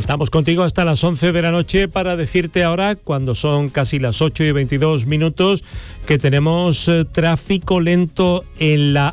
Estamos contigo hasta las 11 de la noche para decirte ahora, cuando son casi las 8:22, que tenemos tráfico lento en la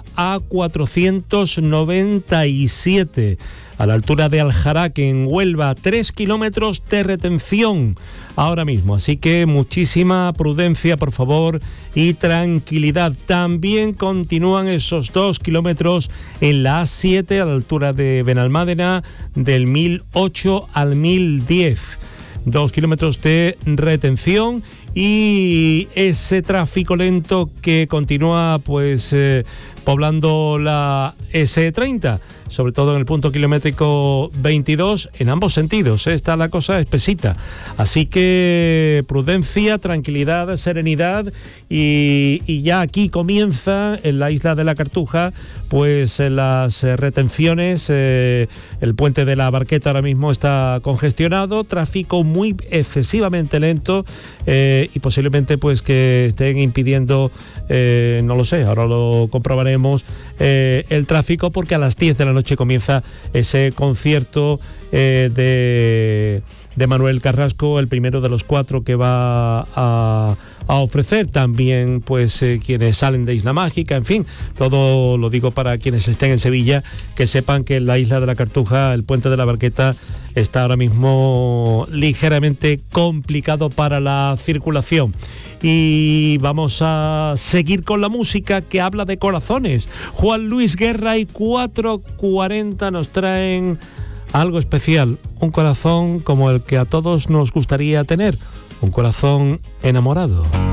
A497, a la altura de Aljaraque, en Huelva, 3 kilómetros de retención ahora mismo. Así que muchísima prudencia, por favor, y tranquilidad. También continúan esos 2 kilómetros en la A7, a la altura de Benalmádena, del 1008 al 1010. 2 kilómetros de retención. Y ese tráfico lento que continúa poblando la S30, sobre todo en el punto kilométrico 22, en ambos sentidos, está la cosa espesita. Así que prudencia, tranquilidad, serenidad, y ya aquí comienza en la isla de la Cartuja las retenciones. El puente de la Barqueta ahora mismo está congestionado, tráfico muy excesivamente lento, y posiblemente que estén impidiendo, no lo sé, ahora lo comprobaremos, el tráfico, porque a las 10 de la noche comienza ese concierto de Manuel Carrasco, el primero de los 4 que va a ofrecer. También quienes salen de Isla Mágica, en fin, todo lo digo para quienes estén en Sevilla, que sepan que en la isla de la Cartuja el puente de la Barqueta está ahora mismo ligeramente complicado para la circulación. Y vamos a seguir con la música que habla de corazones. Juan Luis Guerra y 440 nos traen algo especial, un corazón como el que a todos nos gustaría tener, un corazón enamorado.